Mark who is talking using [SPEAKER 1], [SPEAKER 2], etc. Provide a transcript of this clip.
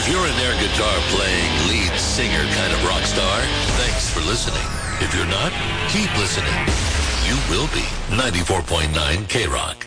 [SPEAKER 1] If you're an air guitar playing, lead singer kind of rock star, thanks for listening. If you're not, keep listening. You will be. 94.9 K-Rock.